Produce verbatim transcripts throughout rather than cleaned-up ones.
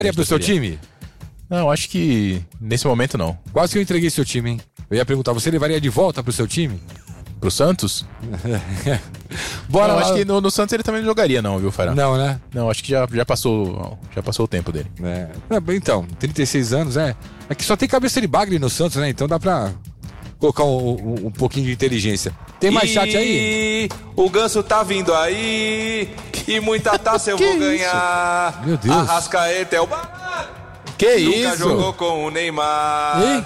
Seria pro seu time? Não, acho que nesse momento não. Quase que eu entreguei seu time, hein? Eu ia perguntar, você levaria de volta pro seu time? Pro Santos? Bora não, lá. acho que no, no Santos ele também não jogaria não, viu, Fará? Não, né? Não, acho que já, já, passou, já passou o tempo dele. É. Então, trinta e seis anos, é. É que só tem cabeça de bagre no Santos, né? Então dá pra colocar um, um, um pouquinho de inteligência. Tem mais e... chat aí? O Ganso tá vindo aí. E muita taça eu vou ganhar. Meu Deus. Arrascaeta é o barato. Que Nunca isso? jogou com o Neymar. Hein?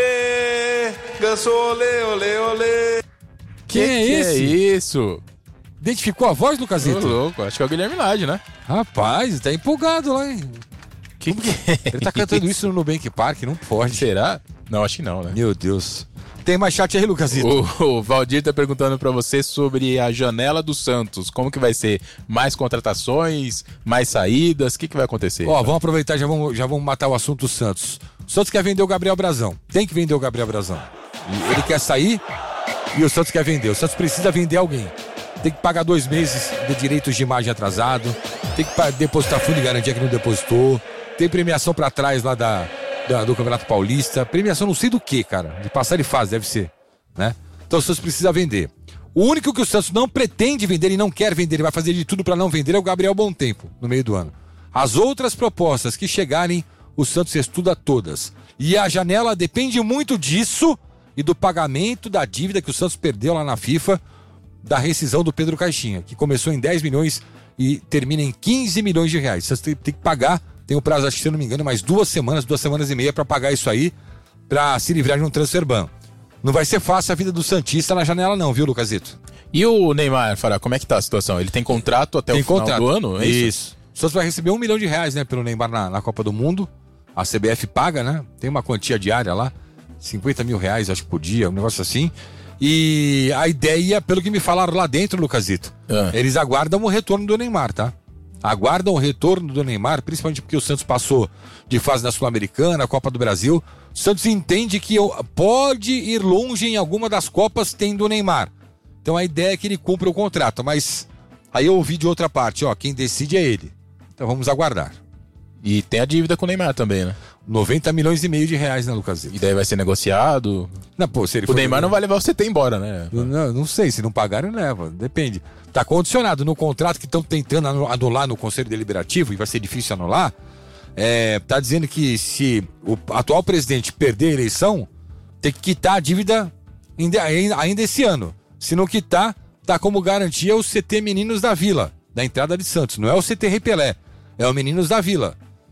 Ê, Ganso, olê, olê, olê. Quem é que esse? é isso? Identificou a voz do Tô Casito? louco, acho que é o Guilherme Lage, né? Rapaz, tá empolgado lá, hein? Que que é Ele tá cantando isso no Nubank Park, não pode. Será? Não, acho que não, né? Meu Deus. Tem mais chat aí, Lucasito? O, o Valdir tá perguntando pra você sobre a janela do Santos. Como que vai ser? Mais contratações? Mais saídas? O que que vai acontecer? Ó, vamos aproveitar e já vamos, já vamos matar o assunto do Santos. O Santos quer vender o Gabriel Brazão. Tem que vender o Gabriel Brazão. E ele quer sair e o Santos quer vender. O Santos precisa vender alguém. Tem que pagar dois meses de direitos de imagem atrasado. Tem que pa- depositar fundo de garantia que não depositou. Tem premiação pra trás lá da, da- do Campeonato Paulista. Premiação não sei do que, cara. De passar de fase, deve ser. Né? Então o Santos precisa vender. O único que o Santos não pretende vender e não quer vender, ele vai fazer de tudo pra não vender, é o Gabriel Bontempo, no meio do ano. As outras propostas que chegarem, o Santos estuda todas. E a janela depende muito disso e do pagamento da dívida que o Santos perdeu lá na FIFA, da rescisão do Pedro Caixinha, que começou em dez milhões e termina em quinze milhões de reais. O Santos tem, tem que pagar, tem o prazo, acho que se eu não me engano, mais duas semanas, duas semanas e meia para pagar isso aí, para se livrar de um transfer ban. Não vai ser fácil a vida do Santista na janela não, viu, Lucasito? E o Neymar, Fará, como é que tá a situação? Ele tem contrato até Tem o final contrato. do ano? É isso? Isso. O Santos vai receber um milhão de reais, né, pelo Neymar na, na Copa do Mundo. A C B F paga, né? Tem uma quantia diária lá, cinquenta mil reais, acho que por dia, um negócio assim. E a ideia, pelo que me falaram lá dentro, Lucasito, Ah. eles aguardam o retorno do Neymar, tá? Aguardam o retorno do Neymar, principalmente porque o Santos passou de fase da Sul-Americana, a Copa do Brasil. O Santos entende que pode ir longe em alguma das Copas tendo o Neymar. Então a ideia é que ele cumpra o contrato, mas aí eu ouvi de outra parte, ó, quem decide é ele. Então vamos aguardar. E tem a dívida com o Neymar também, né? noventa milhões e meio de reais, né, Lucasito? E daí vai ser negociado. Não, pô, se ele O for- Neymar não vai levar o C T embora, né? Não, não sei, se não pagarem, leva. Depende. Tá condicionado no contrato que estão tentando anu- anular no Conselho Deliberativo, e vai ser difícil anular. É, tá dizendo que se o atual presidente perder a eleição, tem que quitar a dívida ainda, ainda esse ano. Se não quitar, tá como garantia o C T Meninos da Vila, da entrada de Santos. Não é o C T Rei Pelé, é o Meninos da Vila.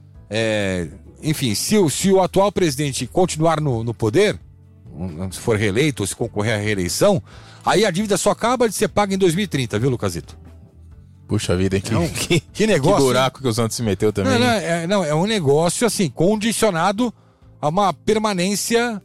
É, enfim, se o, se o atual presidente continuar no, no poder, se for reeleito ou se concorrer à reeleição, aí a dívida só acaba de ser paga em dois mil e trinta, viu, Lucasito? Puxa vida, hein? Que, Não, que, que negócio, que buraco que o Santos se meteu também. Não, não, é, não, é um negócio assim, condicionado a uma permanência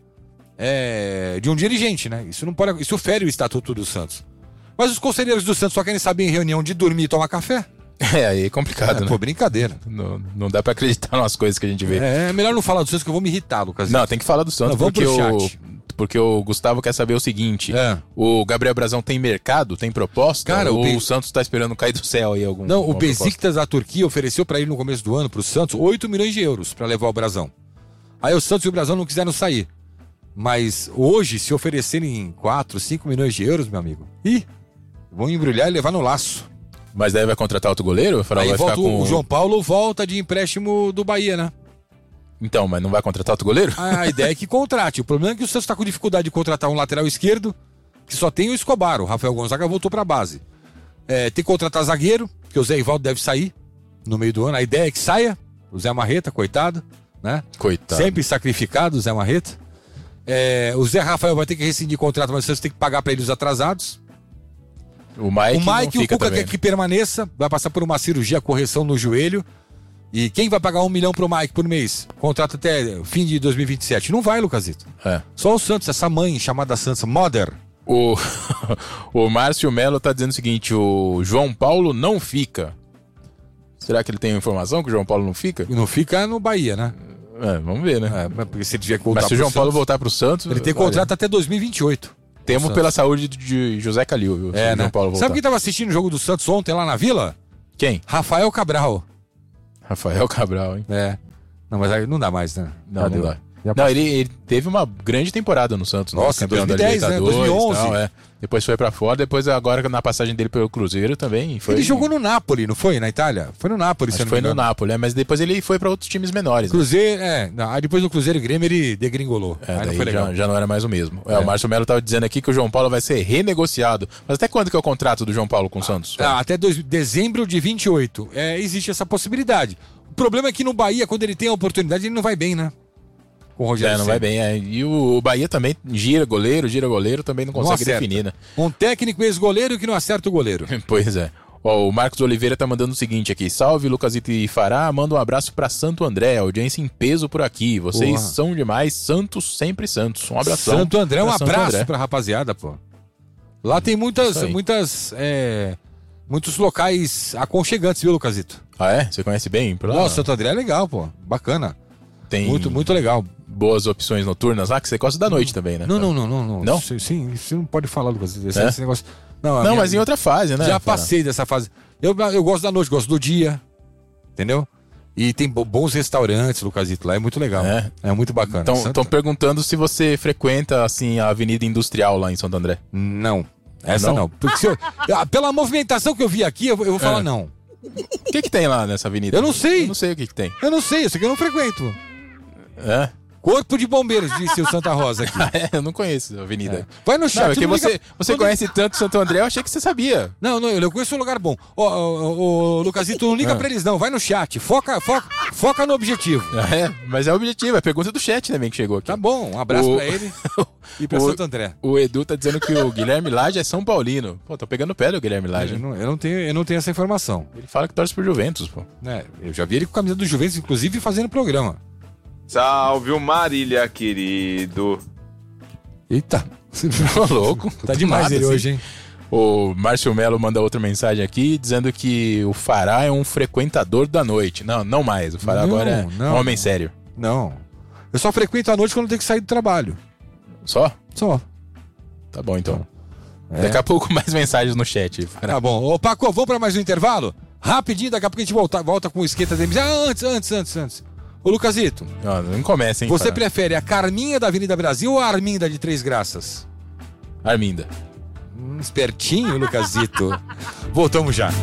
é, de um dirigente, né? Isso não pode, isso fere o estatuto do Santos. Mas os conselheiros do Santos só querem saber em reunião de dormir e tomar café? É, aí é complicado, É, né? pô, brincadeira. Não, não dá pra acreditar nas coisas que a gente vê. É melhor não falar do Santos que eu vou me irritar, Lucas. Não, tem que falar do Santos, Não, vamos porque, pro o, chat. porque o Gustavo quer saber o seguinte: É. o Gabriel Brazão tem mercado, tem proposta? Cara, o ou Be- o Santos tá esperando cair do céu aí algum Não, o alguma proposta? Besiktas da Turquia ofereceu pra ele no começo do ano, pro Santos, oito milhões de euros pra levar o Brazão. Aí o Santos e o Brazão não quiseram sair. Mas hoje, se oferecerem quatro, cinco milhões de euros, meu amigo, ih, vão embrulhar e levar no laço. Mas daí vai contratar outro goleiro? O Farol Aí vai volta ficar o, com o João Paulo volta de empréstimo do Bahia, né? Então, mas não vai contratar outro goleiro? A ideia é que contrate. O problema é que o Santos tá com dificuldade de contratar um lateral esquerdo, que só tem o Escobar. O Rafael Gonzaga voltou pra base. É, tem que contratar zagueiro, porque o Zé Ivaldo deve sair no meio do ano. A ideia é que saia. O Zé Marreta, coitado, né? Coitado. Sempre sacrificado, o Zé Marreta. É, o Zé Rafael vai ter que rescindir contrato, mas o Santos tem que pagar pra ele os atrasados. O Mike, O não Mike, o fica Cuca também. quer que permaneça, vai passar por uma cirurgia, correção no joelho. E quem vai pagar um milhão pro Mike por mês? Contrato até fim de dois mil e vinte e sete. Não vai, Lucasito. É. Só o Santos, essa mãe chamada Santos, Mother. O, o Márcio Melo tá dizendo o seguinte: o João Paulo não fica. Será que ele tem informação que o João Paulo não fica? E não fica no Bahia, né? É, vamos ver, né? É, mas porque se ele tiver que voltar Mas se o pro João Paulo Santos, voltar pro Santos. ele tem olha, contrato até dois mil e vinte e oito. Temo Santos. pela saúde de José Calil, viu? se É, o né? João Paulo voltar. Sabe quem tava assistindo o jogo do Santos ontem lá na Vila? Quem? Rafael Cabral. Rafael Cabral, hein? É. Não, mas aí não dá mais, né? Não, não dá. Já Não, ele, ele teve uma grande temporada no Santos. Nossa, né? Campeão em dois mil e dez, da né? Libertadores, dois mil e onze. Tal, é. Depois foi pra fora, depois agora na passagem dele pelo Cruzeiro também. Foi... Ele jogou no Napoli, não foi? Na Itália? Foi no Napoli, Acho se eu que não foi me no engano. Napoli, é, mas depois ele foi pra outros times menores. Né? Cruzeiro, é. Não, aí depois do Cruzeiro e Grêmio ele degringolou. É, aí não daí foi legal. já, já não era mais o mesmo. É, É. o Márcio Melo tava dizendo aqui que o João Paulo vai ser renegociado. Mas até quando que é o contrato do João Paulo com o Santos? Ah, até dois, dezembro de vinte e oito. É, existe essa possibilidade. O problema é que no Bahia, quando ele tem a oportunidade, ele não vai bem, né? Com o Rogério É, não Ceni. vai bem. É. E o, o Bahia também gira goleiro, gira goleiro, também não Não consegue acerta. definir, né? Um técnico ex-goleiro que não acerta o goleiro. Pois é. Ó, o Marcos Oliveira tá mandando o seguinte aqui. Salve, Lucasito e Fará. Manda um abraço pra Santo André. Audiência em peso por aqui. Vocês Boa. são demais. Santos, sempre Santos. Um abração. Santo André, um pra Santo abraço André. pra rapaziada, pô. Lá tem muitas, Isso aí. muitas, é, muitos locais aconchegantes, viu, Lucasito? Ah, é? Você conhece bem? Por lá? Nossa, Santo André é legal, pô. Bacana. Tem Muito, muito legal. boas opções noturnas lá, que você gosta da noite também, né? Não, não, não, não. Não? Não? Sim, sim, você não pode falar, Lucasito. Esse, É? esse negócio... Não, a Não, minha- mas em outra fase, né? Já Fará? passei dessa fase. Eu, eu gosto da noite, gosto do dia. Entendeu? E tem bo- bons restaurantes, Lucasito, lá é muito legal. É? É, muito bacana. Então, Santo- estão perguntando se você frequenta, assim, a Avenida Industrial lá em Santo André. Não. Essa Não? não. Porque se eu- ah, pela movimentação que eu vi aqui, eu, vou- eu vou falar É. não. O que que tem lá nessa avenida? Eu não sei. Eu não sei o que que tem. Eu não sei, isso aqui eu não frequento. É? Corpo de Bombeiros, disse o Santa Rosa aqui. É, eu não conheço a avenida. É. Vai no chat. Não, é que não você, liga- você quando- conhece tanto Santo André, eu achei que você sabia. Não, não, eu conheço um lugar bom. Ô, ô, ô, ô, Lucasito, não liga Ah. pra eles não, vai no chat. Foca, foca, foca no objetivo. É, mas é o objetivo, é pergunta do chat também que chegou aqui. Tá bom, um abraço O- pra ele e pra o- Santo André. O Edu tá dizendo que o Guilherme Lage é São Paulino. Pô, tô pegando o pé do Guilherme Lage. Eu hein? não, eu, não tenho, eu não tenho essa informação. Ele fala que torce pro Juventus, pô. É, eu já vi ele com a camisa do Juventus, inclusive fazendo programa. Salve o Marília, querido. Eita, Ô, louco. tá demais Nada, ele assim. hoje, hein? O Márcio Melo manda outra mensagem aqui dizendo que o Fará é um frequentador da noite. Não, não mais. O Fará Não, agora é não, um homem não. sério. Não. Eu só frequento à noite quando tenho que sair do trabalho. Só? Só. Tá bom, então. É. Daqui a pouco mais mensagens no chat. Fará. Tá bom. Ô, Paco, vamos pra mais um intervalo? Rapidinho, daqui a pouco a gente volta, volta com o esquenta da M Z. Ah, antes, antes, antes, antes. Ô, Lucasito, Não, não começa, hein, você Fará. prefere a Carminha da Avenida Brasil ou a Arminda de Três Graças? Arminda. Hum, espertinho, Lucasito. Voltamos já.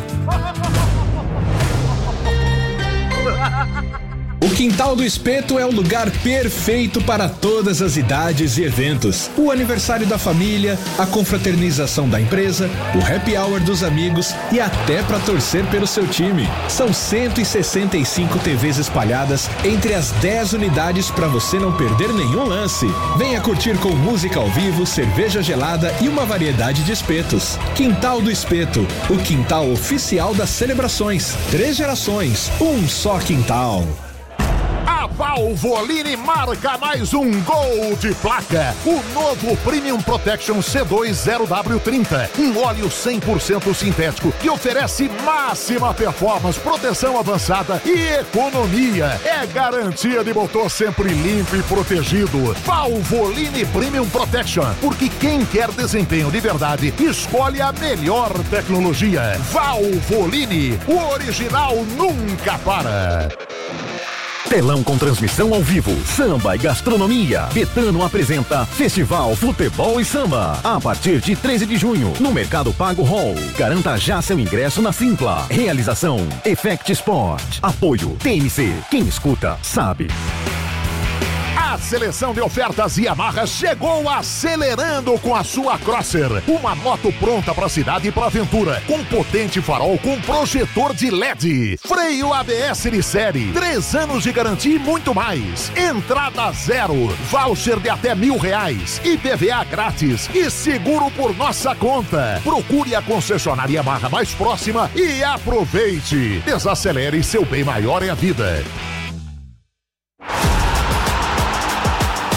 O Quintal do Espeto é o lugar perfeito para todas as idades e eventos. O aniversário da família, a confraternização da empresa, o happy hour dos amigos e até para torcer pelo seu time. São cento e sessenta e cinco T Vs espalhadas entre as dez unidades para você não perder nenhum lance. Venha curtir com música ao vivo, cerveja gelada e uma variedade de espetos. Quintal do Espeto, o quintal oficial das celebrações. Três gerações, um só quintal. A Valvoline marca mais um gol de placa. O novo Premium Protection C dois zero W trinta. Um óleo cem por cento sintético que oferece máxima performance, proteção avançada e economia. É garantia de motor sempre limpo e protegido. Valvoline Premium Protection. Porque quem quer desempenho de verdade, escolhe a melhor tecnologia. Valvoline. O original nunca para. Telão com transmissão ao vivo, samba e gastronomia. Betano apresenta Festival Futebol e Samba. A partir de treze de junho, no Mercado Pago Hall. Garanta já seu ingresso na Simpla. Realização Effect Sport. Apoio T M C. Quem escuta, sabe. A seleção de ofertas Yamaha chegou acelerando com a sua Crosser. Uma moto pronta para cidade e para aventura. Com potente farol com projetor de L E D. Freio A B S de série. Três anos de garantia e muito mais. Entrada zero. Voucher de até mil reais. I P V A grátis. E seguro por nossa conta. Procure a concessionária Yamaha mais próxima e aproveite. Desacelere, seu bem maior é a vida.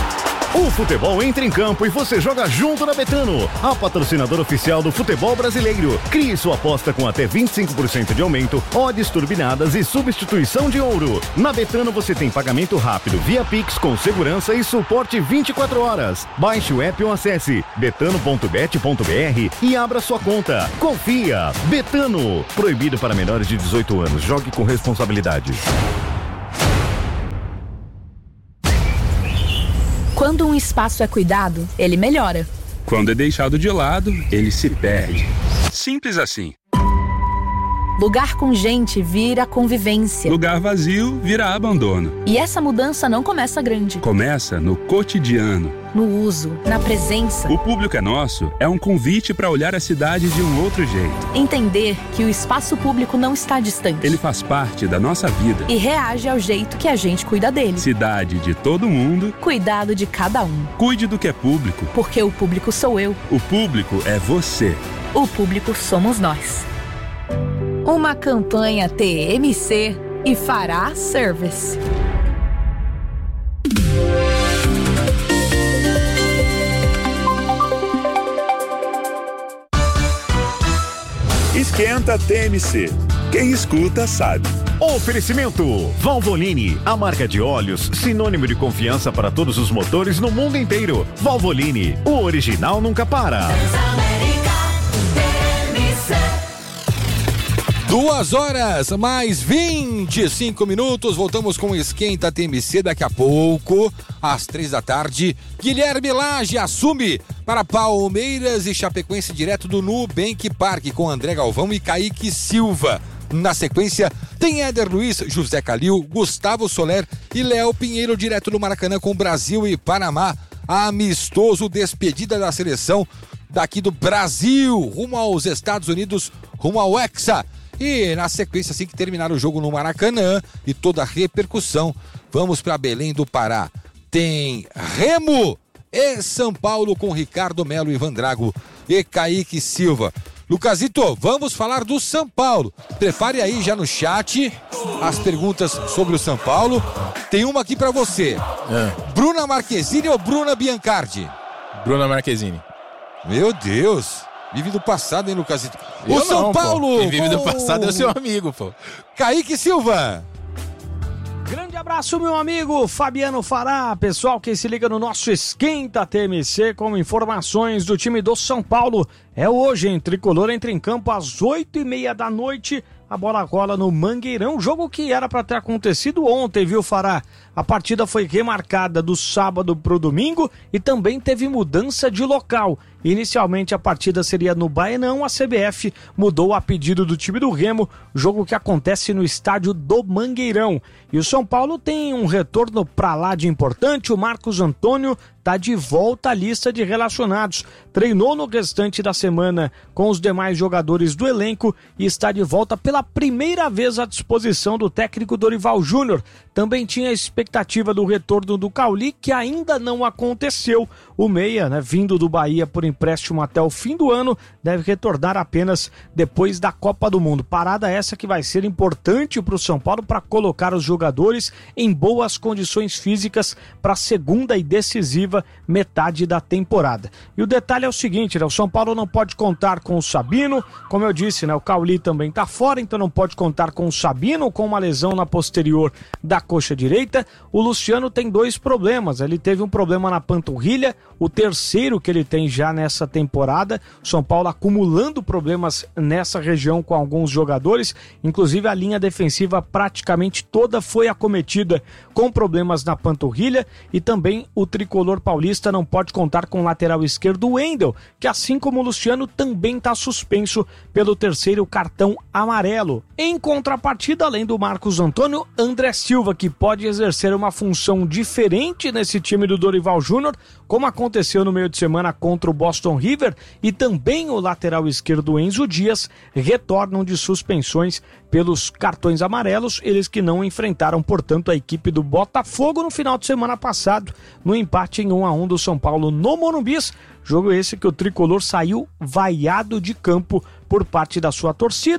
O futebol entra em campo e você joga junto na Betano, a patrocinadora oficial do futebol brasileiro. Crie sua aposta com até vinte e cinco por cento de aumento, odds turbinadas e substituição de ouro. Na Betano você tem pagamento rápido via Pix com segurança e suporte vinte e quatro horas. Baixe o app ou acesse betano ponto bet ponto br e abra sua conta. Confia! Betano. Proibido para menores de dezoito anos. Jogue com responsabilidade. Quando um espaço é cuidado, ele melhora. Quando é deixado de lado, ele se perde. Simples assim. Lugar com gente vira convivência. Lugar vazio vira abandono. E essa mudança não começa grande. Começa no cotidiano. No uso, na presença. O Público é Nosso é um convite para olhar a cidade de um outro jeito. Entender que o espaço público não está distante. Ele faz parte da nossa vida. E reage ao jeito que a gente cuida dele. Cidade de todo mundo. Cuidado de cada um. Cuide do que é público. Porque o público sou eu. O público é você. O público somos nós. Uma campanha T M C e Fará Service. Esquenta T M C. Quem escuta sabe. Oferecimento Valvoline, a marca de óleos sinônimo de confiança para todos os motores no mundo inteiro. Valvoline, o original nunca para. Duas horas, mais vinte e cinco minutos, voltamos com o Esquenta T M C daqui a pouco, às três da tarde. Guilherme Lage assume para Palmeiras e Chapecoense direto do Nubank Park com André Galvão e Kaique Silva. Na sequência, tem Éder Luiz, José Calil, Gustavo Soler e Léo Pinheiro direto do Maracanã com Brasil e Panamá. Amistoso, despedida da seleção daqui do Brasil, rumo aos Estados Unidos, rumo ao Hexa. E na sequência, assim que terminar o jogo no Maracanã e toda a repercussão, vamos para Belém do Pará. Tem Remo e São Paulo com Ricardo Melo, Ivan Drago e Kaique Silva. Lucasito, vamos falar do São Paulo. Prepare aí já no chat as perguntas sobre o São Paulo. Tem uma aqui para você. É. Bruna Marquezine ou Bruna Biancardi? Bruna Marquezine. Meu Deus. Vive do passado, hein, Lucasito? Eu o São não, Paulo! Quem vive com... do passado é o seu amigo, pô. Kaique Silva. Grande abraço, meu amigo Fabiano Fará. Pessoal que se liga no nosso Esquenta T M C com informações do time do São Paulo. É hoje, hein? Tricolor entra em campo às oito e meia da noite. A bola rola no Mangueirão, jogo que era para ter acontecido ontem, viu, Fará? A partida foi remarcada do sábado pro domingo e também teve mudança de local. Inicialmente a partida seria no Baenão, a C B F mudou a pedido do time do Remo, jogo que acontece no estádio do Mangueirão. E o São Paulo tem um retorno pra lá de importante, o Marcos Antônio tá de volta à lista de relacionados. Treinou no restante da semana com os demais jogadores do elenco e está de volta pela primeira vez à disposição do técnico Dorival Júnior. Também tinha a expectativa do retorno do Cauli, que ainda não aconteceu. O meia, né, vindo do Bahia por empréstimo até o fim do ano, deve retornar apenas depois da Copa do Mundo. Parada essa que vai ser importante para o São Paulo para colocar os jogadores em boas condições físicas para a segunda e decisiva metade da temporada. E o detalhe é o seguinte, né, o São Paulo não pode contar com o Sabino, como eu disse, né, o Cauli também está fora, então não pode contar com o Sabino, com uma lesão na posterior da coxa direita. O Luciano tem dois problemas, ele teve um problema na panturrilha, o terceiro que ele tem já nessa temporada, o São Paulo acumulando problemas nessa região com alguns jogadores, inclusive a linha defensiva praticamente toda foi acometida com problemas na panturrilha, e também o tricolor paulista não pode contar com o lateral esquerdo Wendel, que assim como o Luciano também está suspenso pelo terceiro cartão amarelo. Em contrapartida, além do Marcos Antônio, André Silva, que pode exercer uma função diferente nesse time do Dorival Júnior, como aconteceu no meio de semana contra o Boston River, e também o lateral esquerdo Enzo Dias retornam de suspensões pelos cartões amarelos, eles que não enfrentaram, portanto, a equipe do Botafogo no final de semana passado, no empate em um a um do São Paulo no Morumbis, jogo esse que o tricolor saiu vaiado de campo por parte da sua torcida,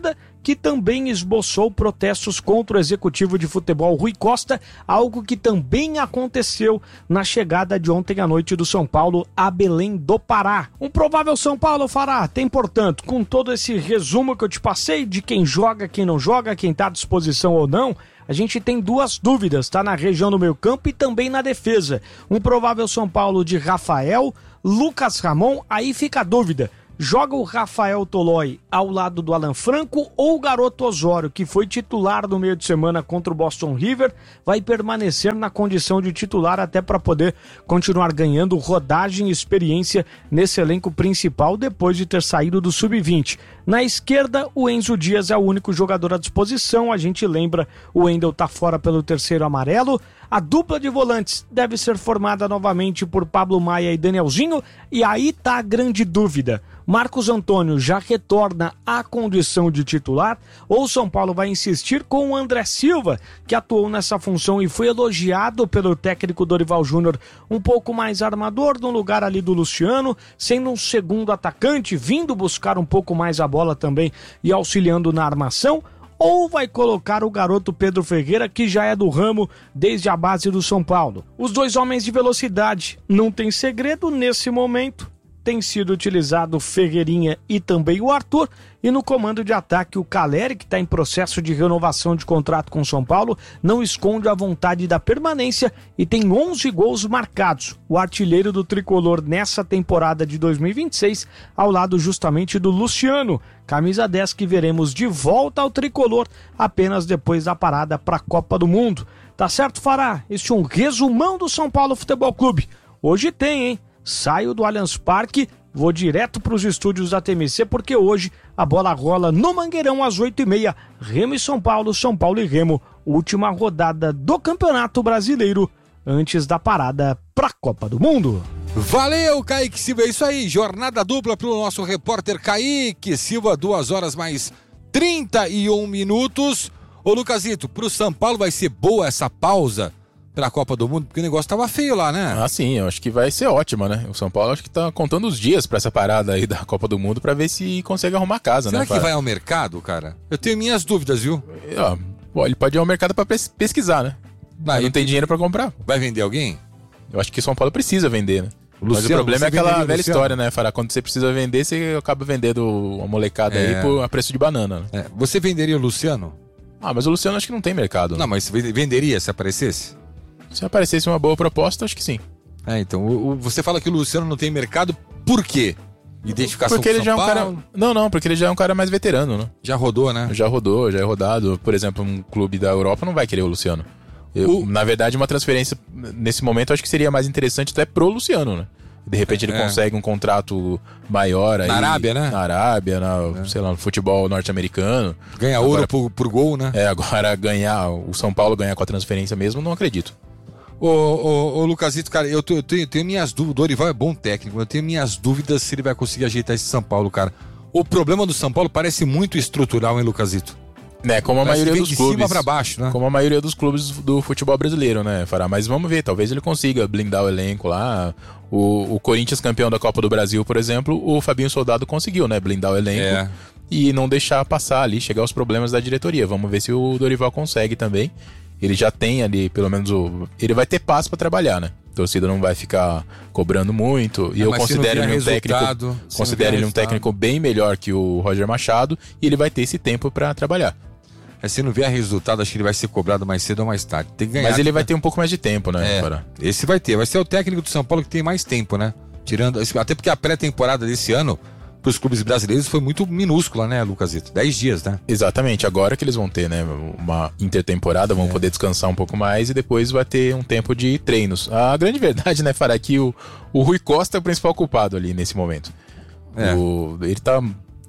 que também esboçou protestos contra o executivo de futebol Rui Costa, algo que também aconteceu na chegada de ontem à noite do São Paulo a Belém do Pará. Um provável São Paulo fará, tem, portanto, com todo esse resumo que eu te passei de quem joga, quem não joga, quem está à disposição ou não, a gente tem duas dúvidas, tá? Na região do meio campo e também na defesa. Um provável São Paulo de Rafael, Lucas Ramon, aí fica a dúvida. Joga o Rafael Tolói ao lado do Alan Franco ou o garoto Osório, que foi titular no meio de semana contra o Boston River, vai permanecer na condição de titular até para poder continuar ganhando rodagem e experiência nesse elenco principal depois de ter saído do sub vinte. Na esquerda, o Enzo Dias é o único jogador à disposição, a gente lembra, o Wendel tá fora pelo terceiro amarelo. A dupla de volantes deve ser formada novamente por Pablo Maia e Danielzinho, e aí tá a grande dúvida. Marcos Antônio já retorna à condição de titular ou São Paulo vai insistir com o André Silva, que atuou nessa função e foi elogiado pelo técnico Dorival Júnior, um pouco mais armador no lugar ali do Luciano, sendo um segundo atacante, vindo buscar um pouco mais a bola também e auxiliando na armação? Ou vai colocar o garoto Pedro Ferreira, que já é do ramo desde a base do São Paulo? Os dois homens de velocidade, não tem segredo nesse momento. Tem sido utilizado o Ferreirinha e também o Arthur, e no comando de ataque o Caleri, que está em processo de renovação de contrato com o São Paulo, não esconde a vontade da permanência e tem onze gols marcados, o artilheiro do tricolor nessa temporada de dois mil e vinte e seis, ao lado justamente do Luciano, camisa dez que veremos de volta ao tricolor apenas depois da parada para a Copa do Mundo. Tá certo, Fará? Este é um resumão do São Paulo Futebol Clube. Hoje tem, hein? Saio do Allianz Parque, vou direto para os estúdios da T M C, porque hoje a bola rola no Mangueirão às oito e meia. Remo e São Paulo, São Paulo e Remo. Última rodada do Campeonato Brasileiro, antes da parada para a Copa do Mundo. Valeu, Kaique Silva. É isso aí, jornada dupla para o nosso repórter Kaique Silva, duas horas mais trinta e um minutos. Ô, Lucasito, para o São Paulo vai ser boa essa pausa pra Copa do Mundo, porque o negócio tava feio lá, né? Ah, sim, eu acho que vai ser ótima, né? O São Paulo acho que tá contando os dias pra essa parada aí da Copa do Mundo pra ver se consegue arrumar casa, Será né? Será que vai ao mercado, cara? Eu tenho minhas dúvidas, viu? Ó, bom, ele pode ir ao mercado pra pesquisar, né? Mas não tem dinheiro pra comprar. Vai vender alguém? Eu acho que o São Paulo precisa vender, né? O Luciano, mas o problema é aquela velha história, né, Fará? Quando você precisa vender, você acaba vendendo a molecada é. aí por a preço de banana. Né? É. Você venderia o Luciano? Ah, mas o Luciano acho que não tem mercado. Né? Não, mas venderia se aparecesse? Se aparecesse uma boa proposta, acho que sim. É, então, o, o, você fala que o Luciano não tem mercado, por quê? Identificação porque ele com já São é um Paulo? cara. Não, não, porque ele já é um cara mais veterano, né? Já rodou, né? Já rodou, já é rodado. Por exemplo, um clube da Europa não vai querer o Luciano. Eu, o... Na verdade, uma transferência nesse momento acho que seria mais interessante até pro Luciano, né? De repente ele é. consegue um contrato maior aí. Na Arábia, né? Na Arábia, na, é. sei lá, no futebol norte-americano. Ganha agora, ouro por, por gol, né? É, agora ganhar, o São Paulo ganhar com a transferência mesmo, não acredito. Ô, ô, ô Lucasito, cara, eu, tô, eu, tenho, eu tenho minhas dúvidas. O Dorival é bom técnico, eu tenho minhas dúvidas se ele vai conseguir ajeitar esse São Paulo, cara. O problema do São Paulo parece muito estrutural, hein, Lucasito? Né, como a parece maioria dos de clubes. Cima pra baixo, né? Como a maioria dos clubes do futebol brasileiro, né, Fará? Mas vamos ver, talvez ele consiga blindar o elenco lá. O, o Corinthians, campeão da Copa do Brasil, por exemplo, o Fabinho Soldado conseguiu, né, blindar o elenco é. e não deixar passar ali, chegar aos problemas da diretoria. Vamos ver se o Dorival consegue também. Ele já tem ali, pelo menos, o... ele vai ter passo pra trabalhar, né? A torcida não vai ficar cobrando muito. E é, eu considero ele um técnico, considero ele um técnico bem melhor que o Roger Machado, e ele vai ter esse tempo pra trabalhar. É, se não vier resultado, acho que ele vai ser cobrado mais cedo ou mais tarde. Tem que ganhar. Mas ele vai ter um pouco mais de tempo, né? É, para... esse vai ter. Vai ser o técnico do São Paulo que tem mais tempo, né? Tirando, até porque a pré-temporada desse ano para os clubes brasileiros foi muito minúscula, né, Lucasito? Dez dias, né? Exatamente, agora que eles vão ter, né, uma intertemporada, vão é. poder descansar um pouco mais e depois vai ter um tempo de treinos. A grande verdade, né, Fará, que o, o Rui Costa é o principal culpado ali nesse momento. É. O, ele tá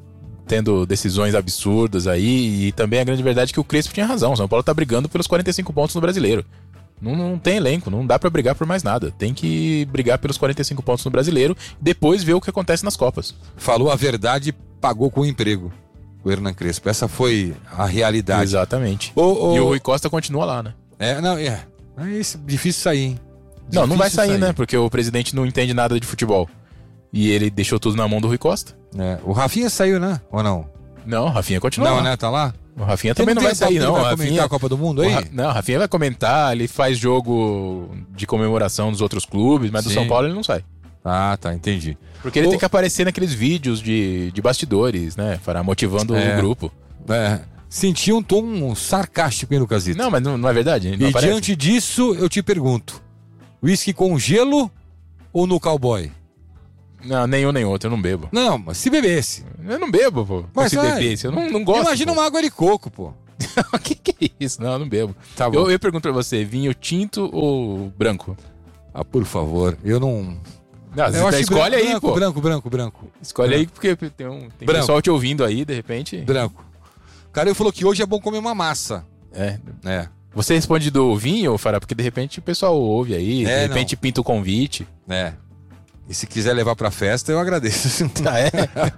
tendo decisões absurdas aí, e também a grande verdade é que o Crespo tinha razão. O São Paulo tá brigando pelos quarenta e cinco pontos no Brasileiro. Não, não tem elenco, não dá pra brigar por mais nada. Tem que brigar pelos quarenta e cinco pontos no Brasileiro, depois ver o que acontece nas Copas. Falou a verdade, pagou com o emprego, o Hernan Crespo. Essa foi a realidade. Exatamente. O, o... E o Rui Costa continua lá, né? É, não, é. É esse, difícil sair, hein? Difícil não, não vai sair, sair, né? Porque o presidente não entende nada de futebol. E ele deixou tudo na mão do Rui Costa. É. O Rafinha saiu, né? Ou não? Não, o Rafinha continua. Não, né? Tá lá? O Rafinha também não, não vai sair, não. Vai Rafinha... comentar a Copa do Mundo aí? O Ra... Não, o Rafinha vai comentar, ele faz jogo de comemoração dos outros clubes, mas Sim. do São Paulo ele não sai. Ah, tá, entendi. Porque ele o... tem que aparecer naqueles vídeos de, de bastidores, né? Para motivando é, o grupo. É. Senti um tom sarcástico aí no Casito. Não, mas não, não é verdade. Não e aparece. Diante disso, eu te pergunto: whisky com gelo ou no cowboy? Não, nenhum nem outro, eu não bebo. Não, mas se bebesse. Eu não bebo, pô. Mas se vai. bebesse, eu não, não gosto. Imagina pô. uma água de coco, pô. O que, que é isso? Não, eu não bebo. Tá bom. Eu, eu pergunto pra você, vinho tinto ou branco? Ah, por favor, eu não... Não, eu acho escolhe branco, aí, branco, pô. Branco, branco, branco. Escolhe branco. aí, porque tem, um, tem branco. pessoal te ouvindo aí, de repente. Branco. O cara falou que hoje é bom comer uma massa. É. É. Você responde do vinho, Fará? Porque de repente o pessoal ouve aí, é, de repente não. pinta o convite. É. E se quiser levar pra festa, eu agradeço. Ah, é?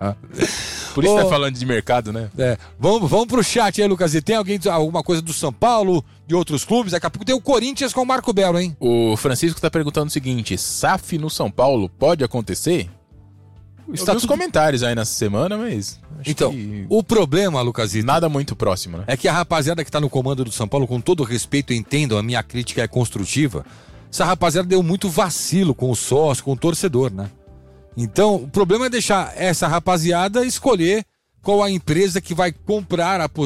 Por isso oh, tá falando de mercado, né? É. Vamos, vamos pro chat aí, Lucas. E tem alguém, alguma coisa do São Paulo, de outros clubes? Daqui a pouco tem o Corinthians com o Marco Belo, hein? O Francisco tá perguntando o seguinte: S A F no São Paulo pode acontecer? Está nos tudo... comentários aí nessa semana, mas... Então, que... o problema, Lucasito... Nada muito próximo, né? É que a rapaziada que tá no comando do São Paulo, com todo respeito, entendam, a minha crítica é construtiva, essa rapaziada deu muito vacilo com o sócio, com o torcedor, né? Então, o problema é deixar essa rapaziada escolher qual a empresa que vai comprar a,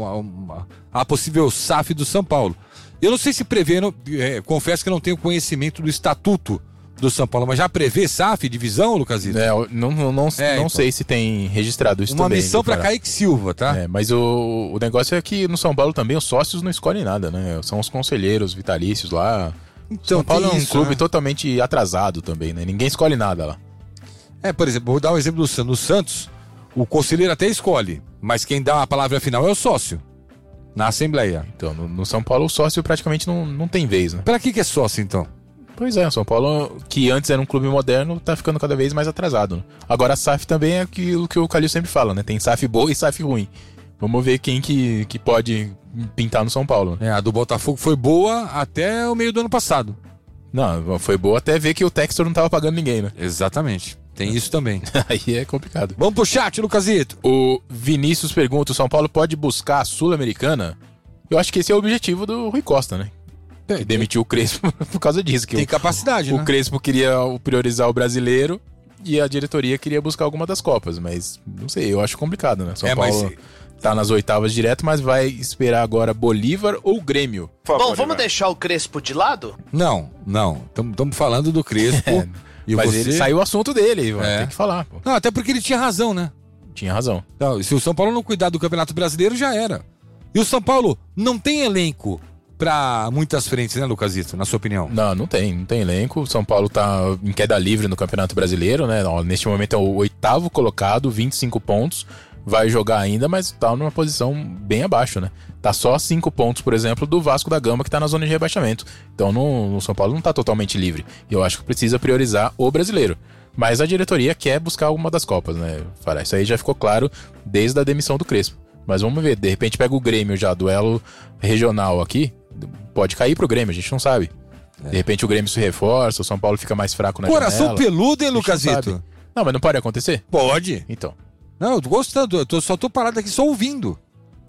a, a possível S A F do São Paulo. Eu não sei se prevendo, é, confesso que eu não tenho conhecimento do estatuto do São Paulo, mas já prevê S A F, divisão, Lucasito? É, não, não, não, é, não então. sei se tem registrado isso Uma também. Uma missão para Kaique Silva, tá? É, mas o, o negócio é que no São Paulo também os sócios não escolhem nada, né? São os conselheiros vitalícios lá. Então, São Paulo é um isso, clube né? totalmente atrasado também, né? Ninguém escolhe nada lá. É, por exemplo, vou dar um exemplo do, do Santos. O conselheiro até escolhe, mas quem dá a palavra final é o sócio, na Assembleia. Então, no, no São Paulo o sócio praticamente não, não tem vez, né? Pra que que é sócio, então? Pois é, o São Paulo, que antes era um clube moderno, tá ficando cada vez mais atrasado. Né? Agora a S A F também é aquilo que o Calil sempre fala, né? Tem S A F boa e S A F ruim. Vamos ver quem que, que pode pintar no São Paulo. Né? É, a do Botafogo foi boa até o meio do ano passado. Não, foi boa até ver que o Textor não tava pagando ninguém, né? Exatamente. Tem isso também. Aí é complicado. Vamos pro chat, Lucasito. O Vinícius pergunta, o São Paulo pode buscar a Sul-Americana? Eu acho que esse é o objetivo do Rui Costa, né? Que demitiu o Crespo por causa disso. Que tem o, capacidade, o né? O Crespo queria priorizar o brasileiro e a diretoria queria buscar alguma das Copas. Mas, não sei, eu acho complicado, né? São é, Paulo mas... tá nas oitavas direto, mas vai esperar agora Bolívar ou Grêmio. Bom, favor, vamos deixar o Crespo de lado? Não, não. Estamos falando do Crespo. É, e mas você... ele saiu o assunto dele, é. Tem que falar. Pô. Não, até porque ele tinha razão, né? Tinha razão. Então, se o São Paulo não cuidar do Campeonato Brasileiro, já era. E o São Paulo não tem elenco pra muitas frentes, né, Lucasito? Na sua opinião? Não, não tem, não tem elenco. O São Paulo tá em queda livre no Campeonato Brasileiro, né? Neste momento é o oitavo colocado, vinte e cinco pontos. Vai jogar ainda, mas tá numa posição bem abaixo, né? Tá só cinco pontos, por exemplo, do Vasco da Gama, que tá na zona de rebaixamento. Então no, no São Paulo não tá totalmente livre. E eu acho que precisa priorizar o brasileiro. Mas a diretoria quer buscar alguma das Copas, né? Isso aí já ficou claro desde a demissão do Crespo. Mas vamos ver, de repente pega o Grêmio já, duelo regional aqui, pode cair pro Grêmio, a gente não sabe. É. De repente o Grêmio se reforça, o São Paulo fica mais fraco na Coração janela. peludo, hein, Lucasito? Não, não, mas não pode acontecer? Pode. Então. Não, eu tô gostando, eu tô, só tô parado aqui só ouvindo.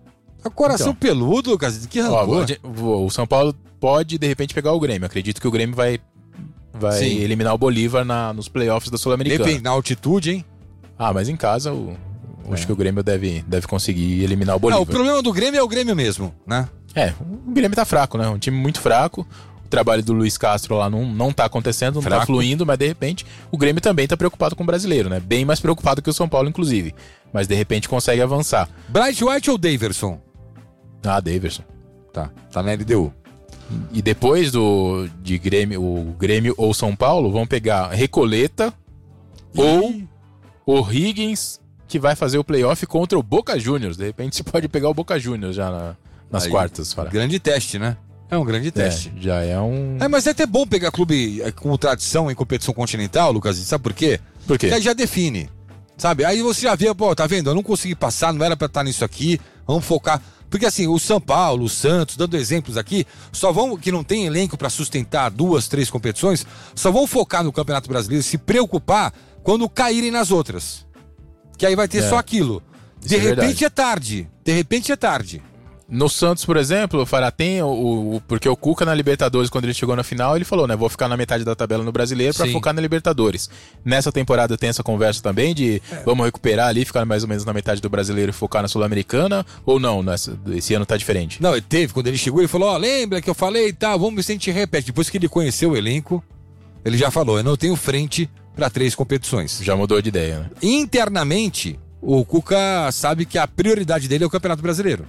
O coração então. peludo, Lucasito, que rancor. Ó, o São Paulo pode, de repente, pegar o Grêmio. Acredito que o Grêmio vai, vai eliminar o Bolívar na, nos playoffs da Sul-Americana. Depende, na altitude, hein? Ah, mas em casa o... É. Acho que o Grêmio deve, deve conseguir eliminar o Bolívar. Ah, o problema do Grêmio é o Grêmio mesmo, né? É, o Grêmio tá fraco, né? Um time muito fraco. O trabalho do Luiz Castro lá não, não tá acontecendo, não fraco. Tá fluindo, mas de repente o Grêmio também tá preocupado com o brasileiro, né? Bem mais preocupado que o São Paulo, inclusive. Mas de repente consegue avançar. Bright White ou Daverson? Ah, Daverson. Tá, tá na L D U. E depois do de Grêmio, o Grêmio ou São Paulo vão pegar Recoleta e... ou o Higgins, que vai fazer o playoff contra o Boca Juniors. De repente você pode pegar o Boca Juniors já na, nas aí, quartas. Fala. Grande teste, né? É um grande teste. É, já é um... É, mas é até bom pegar clube com tradição em competição continental, Lucas. Sabe por quê? Por quê? Porque aí já define. Sabe? Aí você já vê, pô, tá vendo? Eu não consegui passar, não era pra estar nisso aqui. Vamos focar. Porque assim, o São Paulo, o Santos, dando exemplos aqui, só vão, que não tem elenco pra sustentar duas, três competições, só vão focar no Campeonato Brasileiro, se preocupar quando caírem nas outras. Que aí vai ter é. só aquilo. De é repente verdade. é tarde. De repente é tarde. No Santos, por exemplo, Fará, tem o, o... Porque o Cuca na Libertadores, quando ele chegou na final, ele falou, né? Vou ficar na metade da tabela no Brasileiro pra Sim. focar na Libertadores. Nessa temporada tem essa conversa também de é. vamos recuperar ali, ficar mais ou menos na metade do Brasileiro e focar na Sul-Americana, ou não? Nessa, esse ano tá diferente. Não, ele teve. Quando ele chegou, ele falou, ó, lembra que eu falei e tá, vamos ver se a gente repete. Depois que ele conheceu o elenco, ele já falou, eu não tenho frente pra três competições. Já mudou de ideia, né? Internamente, o Cuca sabe que a prioridade dele é o Campeonato Brasileiro.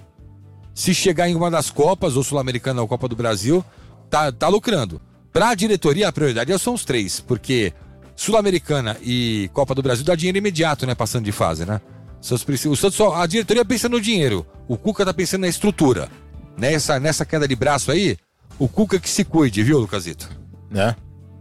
Se chegar em uma das Copas, ou Sul-Americana ou Copa do Brasil, tá, tá lucrando. Pra diretoria, a prioridade são os três, porque Sul-Americana e Copa do Brasil dá dinheiro imediato, né? Passando de fase, né? O Santos, a diretoria pensa no dinheiro, o Cuca tá pensando na estrutura. Nessa, nessa queda de braço aí, o Cuca que se cuide, viu, Lucasito? Né?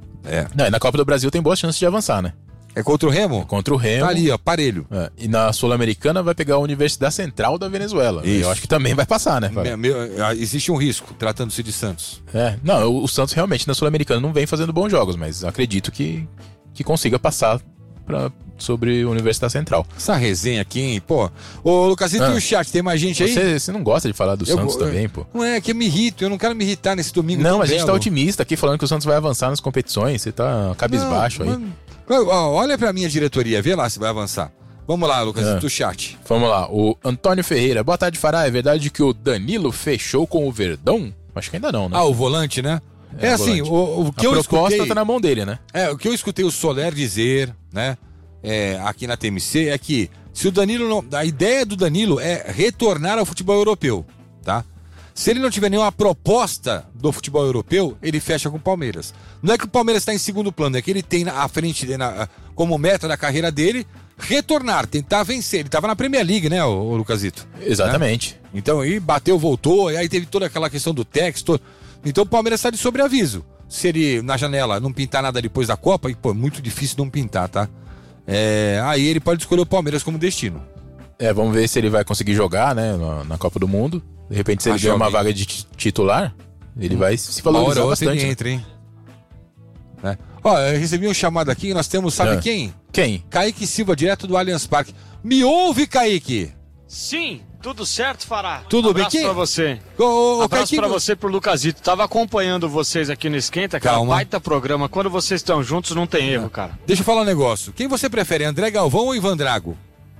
É. Não, e na Copa do Brasil tem boas chances de avançar, né? É contra o Remo? É contra o Remo. Tá ali, ó, parelho. É. E na Sul-Americana vai pegar a Universidade Central da Venezuela. Isso. Eu acho que também vai passar, né? Meu, meu, existe um risco, tratando-se de Santos. É, não, o, o Santos realmente na Sul-Americana não vem fazendo bons jogos, mas acredito que, que consiga passar pra, sobre a Universidade Central. Essa resenha aqui, hein? Pô, ô Lucasito, ah. e o chat, tem mais gente aí? Você, você não gosta de falar do eu, Santos eu, também, pô? Não é, que eu me irrito, eu não quero me irritar nesse domingo. Não, a gente belo. tá otimista aqui, falando que o Santos vai avançar nas competições, você tá cabisbaixo aí. Mano. Olha pra minha diretoria, vê lá se vai avançar. Vamos lá, Lucas, é. do chat. Vamos lá, o Antônio Ferreira. Boa tarde, Fará. É verdade que o Danilo fechou com o Verdão? Acho que ainda não, né? Ah, o volante, né? É, é assim, o, o que a eu proposta escutei... tá na mão dele, né? É, o que eu escutei o Soler dizer, né, é, aqui na T M C, é que se o Danilo não... A ideia do Danilo é retornar ao futebol europeu, tá? Se ele não tiver nenhuma proposta do futebol europeu, ele fecha com o Palmeiras. Não é que o Palmeiras está em segundo plano, é que ele tem à frente, dele, na, como meta da carreira dele, retornar, tentar vencer. Ele estava na Premier League, né, o, o Lucasito? Exatamente. Né? Então, aí bateu, voltou, e aí teve toda aquela questão do texto. Então o Palmeiras está de sobreaviso. Se ele, na janela, não pintar nada depois da Copa, e pô, muito difícil não pintar, tá? É, aí ele pode escolher o Palmeiras como destino. É, vamos ver se ele vai conseguir jogar, né, na, na Copa do Mundo. De repente, se ele ganhar uma vaga de titular, ele hum. vai se valorizar bastante. Ele entra, hein? É. Ó, eu recebi um chamado aqui, nós temos, sabe é. quem? Quem? Kaique Silva, direto do Allianz Parque. Me ouve, Kaique? Sim, tudo certo, Fará? Tudo Abraço bem? Abraço pra você. Ô, ô, Abraço Kaique... pra você e pro Lucasito. Tava acompanhando vocês aqui no Esquenta, cara. Calma. Baita programa. Quando vocês estão juntos, não tem erro, cara. Deixa eu falar um negócio. Quem você prefere, André Galvão ou Ivan Drago?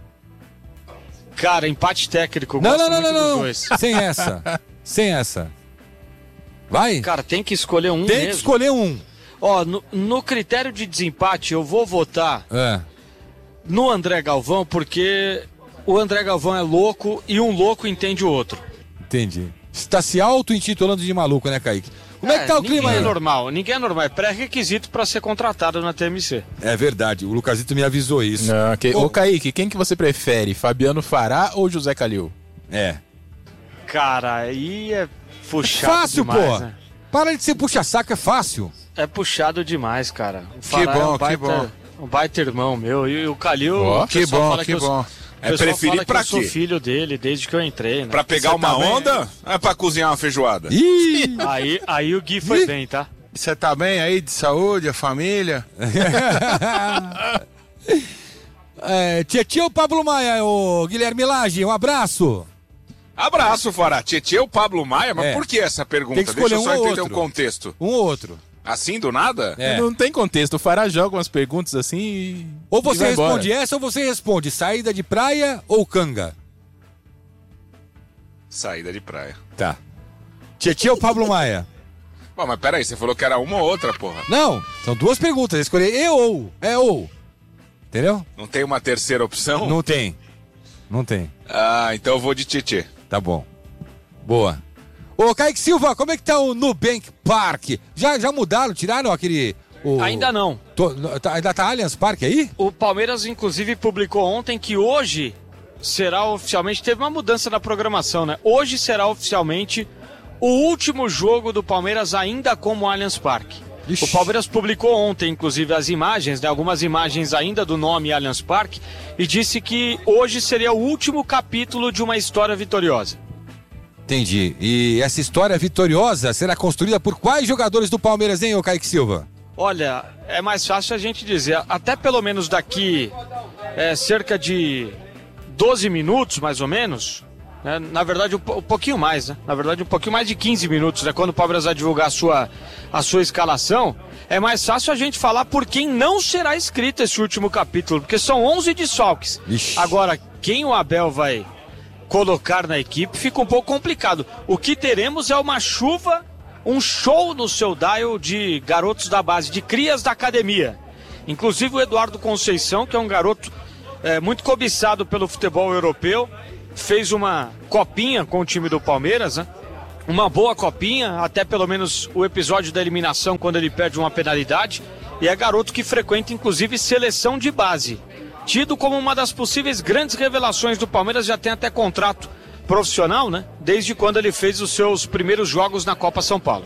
Cara, empate técnico. Não, não, não, muito não, não. Dois. Sem essa. Sem essa. Vai? Cara, tem que escolher um Tem mesmo. que escolher um. Ó, no, no critério de desempate, eu vou votar é. no André Galvão, porque o André Galvão é louco e um louco entende o outro. Entendi. Está se auto-intitulando de maluco, né, Kaique? Como é, é que tá o clima aí? Ninguém é normal, ninguém é normal. É pré-requisito para ser contratado na T M C. É verdade, o Lucasito me avisou isso. Não, okay. Ô, Ô, Kaique, quem que você prefere? Fabiano Fará ou José Calil? É. Cara, aí é puxado fácil, demais, pô. Né? Para de ser puxa-saco, é fácil. É puxado demais, cara. O que bom, é um baita, que bom. Um baita irmão meu. E o Calil... Oh, o que bom, fala que, que bom. Eu, é preferir pra que eu quê? sou filho dele desde que eu entrei, né? Pra pegar Você uma tá onda? Bem? É pra cozinhar uma feijoada? Ih! aí, aí o Gui foi Ih! bem, tá? Você tá bem aí de saúde, a família? é, Tietê ou Pablo Maia, o Guilherme Lage, um abraço. Abraço, Fará. Tietê ou Pablo Maia? Mas é. por que essa pergunta? Tem que escolher Deixa eu só um entender outro. o contexto. Um ou outro. Assim, do nada? É. Não tem contexto. O Fará joga umas perguntas assim e... Ou você e responde embora. essa ou você responde saída de praia ou canga? Saída de praia. Tá. Tietê ou Pablo Maia? Bom, mas peraí, você falou que era uma ou outra, porra. Não, são duas perguntas. Escolher eu ou. É ou. Entendeu? Não tem uma terceira opção? Não tem. Não tem. Ah, então eu vou de Tietê. Tá bom. Boa. Ô, Kaique Silva, como é que tá o Nubank Park? Já, já mudaram, tiraram aquele... O... Ainda não. Tô, tá, ainda tá Allianz Parque aí? O Palmeiras, inclusive, publicou ontem que hoje será oficialmente... Teve uma mudança na programação, né? Hoje será oficialmente o último jogo do Palmeiras ainda como Allianz Parque. Ixi. O Palmeiras publicou ontem, inclusive, as imagens, né? Algumas imagens ainda do nome Allianz Parque, e disse que hoje seria o último capítulo de uma história vitoriosa. Entendi. E essa história vitoriosa será construída por quais jogadores do Palmeiras, hein, ô Kaique Silva? Olha, é mais fácil a gente dizer, até pelo menos daqui é, cerca de doze minutos, mais ou menos, né? Na verdade um, um pouquinho mais, né? Na verdade um pouquinho mais de quinze minutos, né? Quando o Palmeiras vai divulgar a sua, a sua escalação, é mais fácil a gente falar por quem não será escrito esse último capítulo, porque são onze desfalques. Ixi. Agora, quem o Abel vai colocar na equipe fica um pouco complicado. O que teremos é uma chuva, um show no seu dial de garotos da base, de crias da academia. Inclusive o Eduardo Conceição, que é um garoto é, muito cobiçado pelo futebol europeu, fez uma copinha com o time do Palmeiras, né? Uma boa copinha, até pelo menos o episódio da eliminação, quando ele perde uma penalidade. E é garoto que frequenta, inclusive, seleção de base. Tido como uma das possíveis grandes revelações do Palmeiras, já tem até contrato profissional, né? Desde quando ele fez os seus primeiros jogos na Copa São Paulo.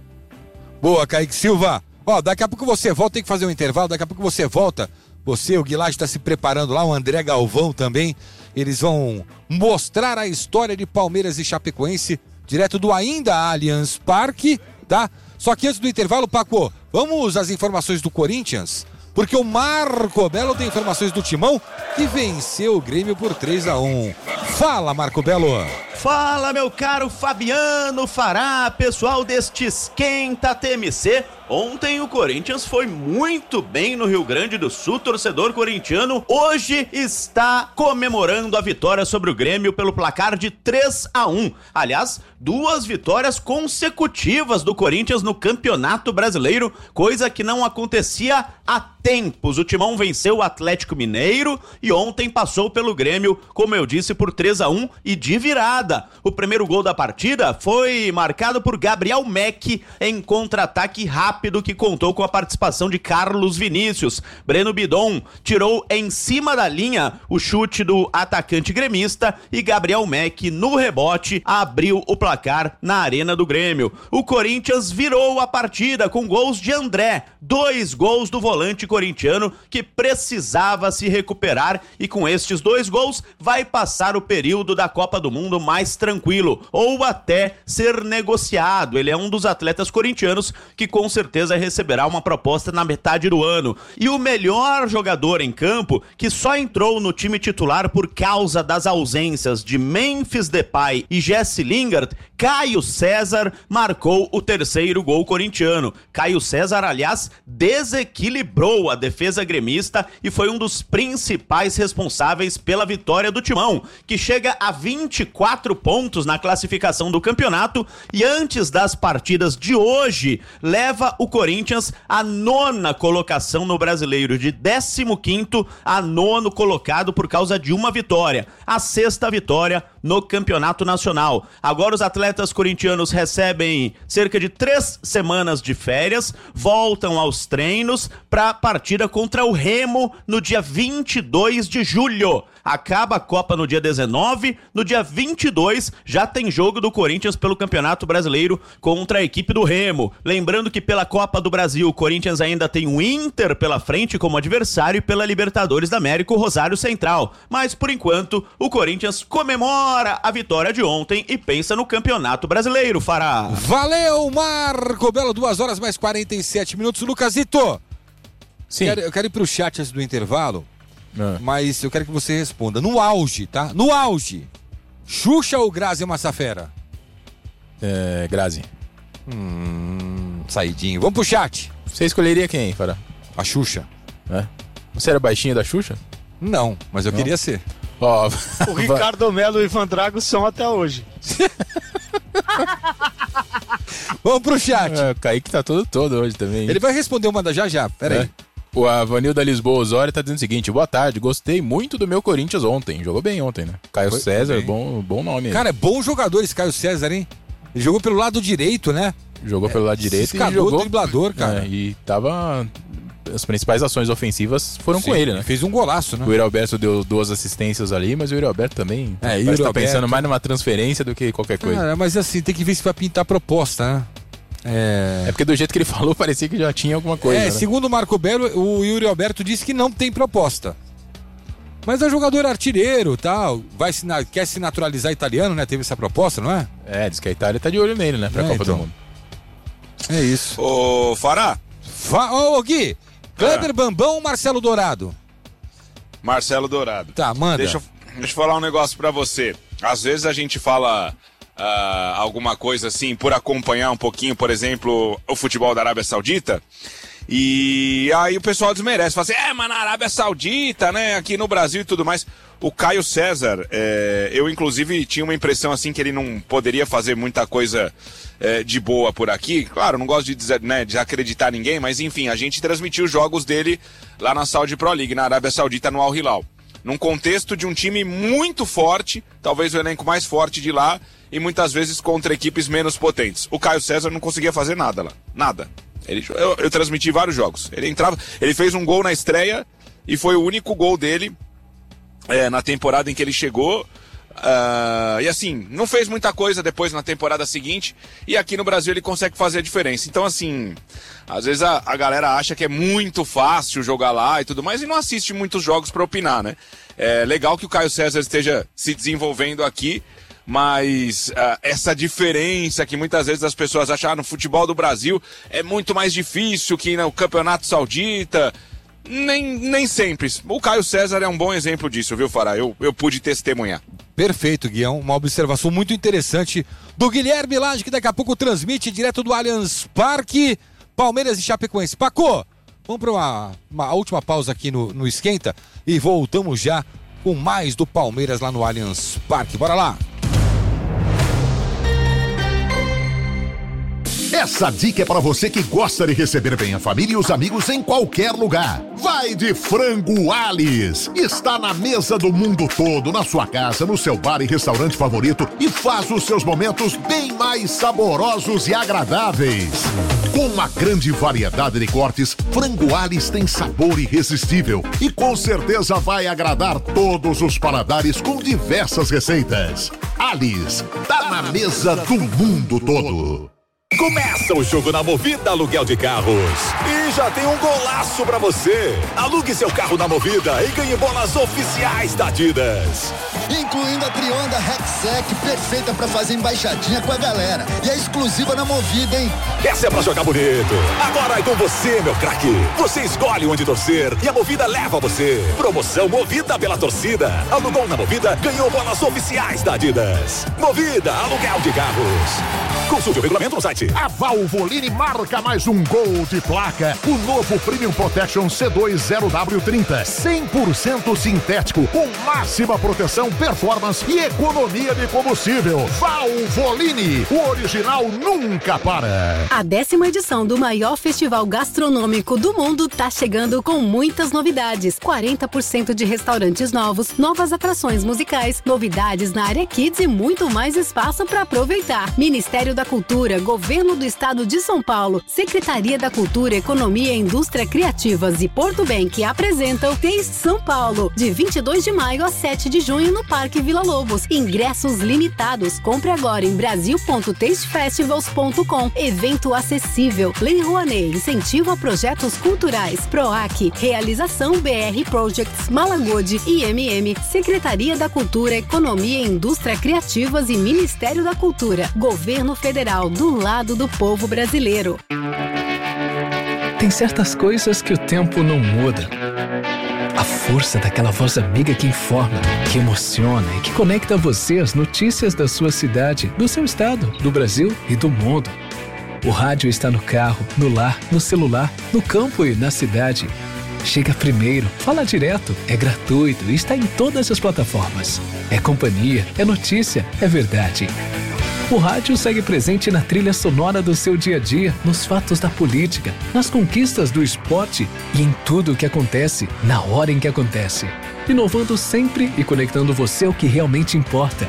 Boa, Kaique Silva. Ó, daqui a pouco você volta, tem que fazer um intervalo, daqui a pouco você volta. Você, o Guilherme está se preparando lá, o André Galvão também. Eles vão mostrar a história de Palmeiras e Chapecoense, direto do ainda Allianz Parque, tá? Só que antes do intervalo, Paco, vamos às informações do Corinthians, porque o Marco Belo tem informações do Timão, que venceu o Grêmio por três a um. Fala, Marco Belo. Fala, meu caro Fabiano Fará, pessoal deste Esquenta T M C. Ontem o Corinthians foi muito bem no Rio Grande do Sul, torcedor corintiano hoje está comemorando a vitória sobre o Grêmio pelo placar de três a um. Aliás, duas vitórias consecutivas do Corinthians no Campeonato Brasileiro, coisa que não acontecia há tempos. O Timão venceu o Atlético Mineiro e ontem passou pelo Grêmio, como eu disse, por três a um e de virada. O primeiro gol da partida foi marcado por Gabriel Meck em contra-ataque rápido que contou com a participação de Carlos Vinícius. Breno Bidon tirou em cima da linha o chute do atacante gremista e Gabriel Meck, no rebote, abriu o placar na Arena do Grêmio. O Corinthians virou a partida com gols de André, dois gols do volante corintiano que precisava se recuperar e com estes dois gols vai passar o período da Copa do Mundo mais tranquilo ou até ser negociado. Ele é um dos atletas corintianos que com certeza receberá uma proposta na metade do ano. E o melhor jogador em campo, que só entrou no time titular por causa das ausências de Memphis Depay e Jesse Lingard, Caio César, marcou o terceiro gol corintiano. Caio César, aliás, desequilibrou a defesa gremista e foi um dos principais responsáveis pela vitória do Timão, que chega a vinte e quatro pontos na classificação do campeonato e antes das partidas de hoje, leva o Corinthians à nona colocação no Brasileiro, de décimo quinto a nono colocado por causa de uma vitória, a sexta vitória no Campeonato Nacional. Agora os atletas corintianos recebem cerca de três semanas de férias, voltam aos treinos para a partida contra o Remo no dia vinte e dois de julho. Acaba a Copa no dia dezenove, no dia vinte e dois já tem jogo do Corinthians pelo Campeonato Brasileiro contra a equipe do Remo. Lembrando que pela Copa do Brasil o Corinthians ainda tem o Inter pela frente como adversário e pela Libertadores da América o Rosário Central. Mas por enquanto o Corinthians comemora a vitória de ontem e pensa no Campeonato Brasileiro, Fará. Valeu, Marco Belo, duas horas mais quarenta e sete minutos. Lucasito, Sim. Quero, eu quero ir pro chat antes do intervalo. É. Mas eu quero que você responda. No auge, tá? No auge. Xuxa ou Grazi Massafera? É, Grazi. Hum, saidinho. Vamos pro chat. Você escolheria quem, Fará? A Xuxa. É? Você era baixinho da Xuxa? Não, mas eu Não. queria ser. Oh. O Ricardo Melo e o Ivan Drago são até hoje. Vamos pro chat. É, o Kaique tá todo todo hoje também. Ele vai responder uma da já já. Pera é. aí. O Avanilda Lisboa Osório tá dizendo o seguinte: boa tarde, gostei muito do meu Corinthians ontem. Jogou bem ontem, né? Caio Foi, César, bom, bom nome. Cara, é bom jogador esse Caio César, hein? Ele jogou pelo lado direito, né? Jogou é, pelo lado direito e jogou driblador, cara. É, e tava... As principais ações ofensivas foram Sim, com ele, né? Fez um golaço, né? O Yuri Alberto deu duas assistências ali, mas o Yuri Alberto também é, Yuri tá Alberto... pensando mais numa transferência do que qualquer coisa. Cara, mas assim, tem que ver se vai pintar a proposta, né? É... é porque do jeito que ele falou, parecia que já tinha alguma coisa. É, né? Segundo o Marco Belo, o Yuri Alberto disse que não tem proposta. Mas é jogador artilheiro, tal, vai se, quer se naturalizar italiano, né? Teve essa proposta, não é? É, diz que a Itália tá de olho nele, né? Pra é, Copa então. do Mundo. É isso. Ô, Fará. Fa... Ô, Gui, Kleber ah. Bambão ou Marcelo Dourado? Marcelo Dourado. Tá, manda. Deixa eu, deixa eu falar um negócio pra você. Às vezes a gente fala uh, alguma coisa assim, por acompanhar um pouquinho, por exemplo, o futebol da Arábia Saudita, e aí o pessoal desmerece, fala assim, é, mas na Arábia Saudita, né, aqui no Brasil e tudo mais. O Caio César, é, eu inclusive tinha uma impressão assim que ele não poderia fazer muita coisa é, de boa por aqui. Claro, não gosto de, dizer, né, de acreditar ninguém, mas enfim, a gente transmitiu os jogos dele lá na Saudi Pro League, na Arábia Saudita, no Al Hilal. Num contexto de um time muito forte, talvez o elenco mais forte de lá, e muitas vezes contra equipes menos potentes. O Caio César não conseguia fazer nada lá, nada. Ele, eu, eu transmiti vários jogos. Ele entrava, ele fez um gol na estreia e foi o único gol dele É, na temporada em que ele chegou, uh, e assim, não fez muita coisa depois na temporada seguinte, e aqui no Brasil ele consegue fazer a diferença. Então assim, às vezes a, a galera acha que é muito fácil jogar lá e tudo mais, e não assiste muitos jogos para opinar, né? É legal que o Caio César esteja se desenvolvendo aqui, mas uh, essa diferença que muitas vezes as pessoas acham, ah, no futebol do Brasil é muito mais difícil que no Campeonato Saudita. Nem, nem sempre. O Caio César é um bom exemplo disso, viu, Fará? Eu, eu pude testemunhar. Perfeito, Guião. Uma observação muito interessante do Guilherme Lage, que daqui a pouco transmite direto do Allianz Parque, Palmeiras e Chapecoense. Paco, vamos para uma, uma última pausa aqui no, no Esquenta e voltamos já com mais do Palmeiras lá no Allianz Parque. Bora lá! Essa dica é para você que gosta de receber bem a família e os amigos em qualquer lugar. Vai de Frango Alice. Está na mesa do mundo todo, na sua casa, no seu bar e restaurante favorito, e faz os seus momentos bem mais saborosos e agradáveis. Com uma grande variedade de cortes, Frango Alice tem sabor irresistível e com certeza vai agradar todos os paladares com diversas receitas. Alice, tá na mesa do mundo todo. Começa o jogo na Movida Aluguel de Carros. E já tem um golaço pra você. Alugue seu carro na Movida e ganhe bolas oficiais da Adidas. Incluindo a Trionda Rexec, perfeita pra fazer embaixadinha com a galera. E é exclusiva na Movida, hein? Essa é pra jogar bonito. Agora é com você, meu craque. Você escolhe onde torcer e a Movida leva você. Promoção Movida pela torcida. Alugou na Movida, ganhou bolas oficiais da Adidas. Movida Aluguel de Carros. Consulte o regulamento no site. A Valvoline marca mais um gol de placa. O novo Premium Protection C dois zero W trinta. cem por cento sintético, com máxima proteção, performance e economia de combustível. Valvoline, o original nunca para. A décima edição do maior festival gastronômico do mundo tá chegando com muitas novidades. quarenta por cento de restaurantes novos, novas atrações musicais, novidades na área Kids e muito mais espaço para aproveitar. Ministério da Cultura, Governo do Estado de São Paulo, Secretaria da Cultura, Economia e Indústria Criativas e Porto Bank apresentam Taste São Paulo, de vinte e dois de maio a sete de junho no Parque Vila Lobos. Ingressos limitados. Compre agora em brasil ponto taste festivals ponto com. Evento acessível. Lei Rouanet, incentivo a projetos culturais. PROAC, realização B R Projects, Malagode, I M M, Secretaria da Cultura, Economia e Indústria Criativas e Ministério da Cultura. Governo Federal, do lado do povo brasileiro. Tem certas coisas que o tempo não muda. A força daquela voz amiga que informa, que emociona e que conecta você às notícias da sua cidade, do seu estado, do Brasil e do mundo. O rádio está no carro, no lar, no celular, no campo e na cidade. Chega primeiro, fala direto, é gratuito e está em todas as plataformas. É companhia, é notícia, é verdade. O rádio segue presente na trilha sonora do seu dia a dia, nos fatos da política, nas conquistas do esporte e em tudo o que acontece, na hora em que acontece. Inovando sempre e conectando você ao que realmente importa.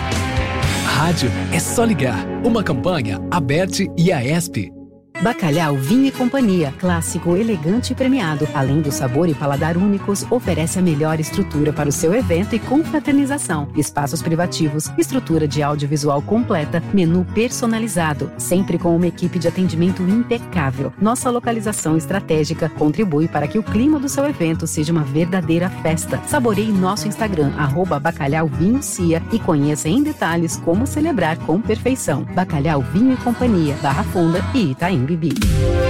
Rádio é só ligar. Uma campanha, Aberte e A E S P. Bacalhau Vinho e Companhia, clássico, elegante e premiado. Além do sabor e paladar únicos, oferece a melhor estrutura para o seu evento e confraternização. Espaços privativos, estrutura de audiovisual completa, menu personalizado, sempre com uma equipe de atendimento impecável. Nossa localização estratégica contribui para que o clima do seu evento seja uma verdadeira festa. Saboreie nosso Instagram, arroba Bacalhau Vinho Cia, e conheça em detalhes como celebrar com perfeição. Bacalhau Vinho e Companhia, Barra Funda e Itaim Bibi.